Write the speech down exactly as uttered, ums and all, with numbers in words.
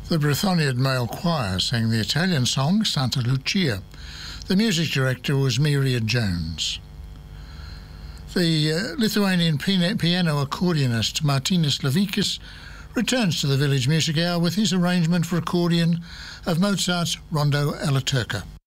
The Brythoniad Male Choir sang the Italian song Santa Lucia. The music director was Myriad Jones. The uh, Lithuanian piano accordionist Martinas Levikis returns to the Village Music Hour with his arrangement for accordion of Mozart's Rondo alla Turca.